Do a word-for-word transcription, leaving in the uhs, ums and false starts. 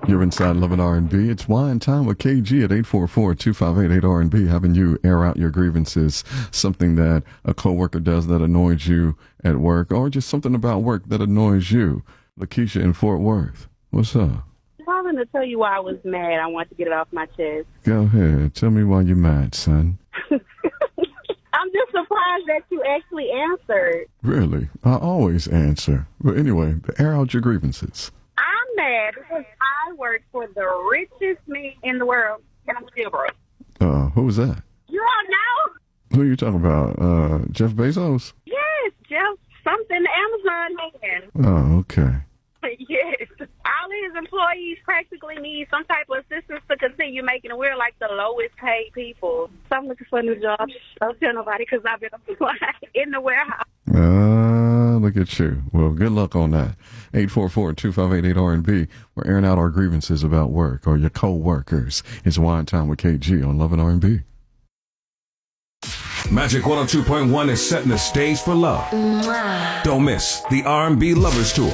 You're inside Love and R and B. It's Wine Time with K G at eight four four, two five eight, eight R and B, having you air out your grievances, something that a coworker does that annoys you at work, or just something about work that annoys you. Lakeisha in Fort Worth, what's up? I'm going to tell you why I was mad. I wanted to get it off my chest. Go ahead. Tell me why you're mad, son. I'm just surprised that you actually answered. Really? I always answer. But anyway, air out your grievances. I'm mad because I work for the richest man in the world, and I'm still broke. Uh, who's that? You don't know? Who are you talking about? Uh, Jeff Bezos? Yes, Jeff something, Amazon man. Oh, okay. Yes. All his employees practically need some type of assistance to continue making it. We're like the lowest paid people. So I'm looking for a new job. Don't tell nobody because I've been applying in the warehouse. Ah, uh, look at you. Well, good luck on that. eight four four, two five eight, eight R and B. We're airing out our grievances about work or your co-workers. It's Wine Time with K G on Love and R and B. Magic one oh two point one is setting the stage for love. Mwah. Don't miss the R and B Lovers Tour,